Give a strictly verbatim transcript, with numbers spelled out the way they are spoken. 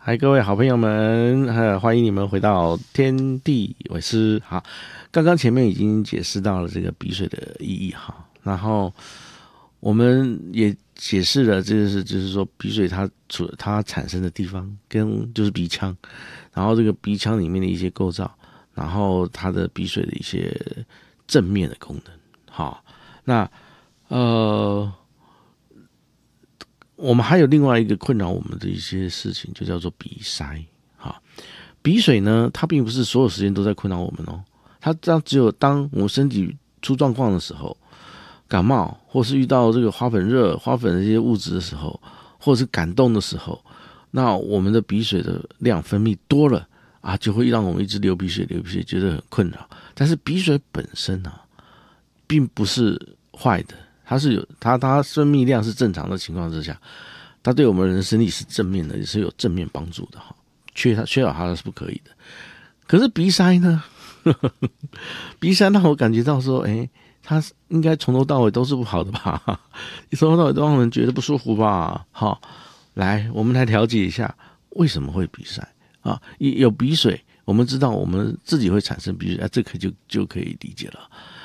嗨，各位好朋友们，呃，欢迎你们回到天地伟师。好，刚刚前面已经解释到了这个鼻水的意义哈，然后我们也解释了，这就是就是说鼻水它主它产生的地方跟就是鼻腔，然后这个鼻腔里面的一些构造，然后它的鼻水的一些正面的功能。好，那呃。我们还有另外一个困扰我们的一些事情，就叫做鼻塞。好，鼻水呢，它并不是所有时间都在困扰我们哦，它这样只有当我们身体出状况的时候，感冒或是遇到这个花粉热、花粉的这些物质的时候，或者是感动的时候，那我们的鼻水的量分泌多了啊，就会让我们一直流鼻血、流鼻血，觉得很困扰。但是鼻水本身啊，并不是坏的，它是有它它分泌量是正常的情况之下，它对我们人的身体是正面的，也是有正面帮助的哈。缺它缺少它是不可以的。可是鼻塞呢？鼻塞让我感觉到说，哎，它应该从头到尾都是不好的吧？你从头到尾都让人觉得不舒服吧？好，来，我们来了解一下为什么会鼻塞啊？有鼻水，我们知道我们自己会产生鼻水，啊，这可就就可以理解了。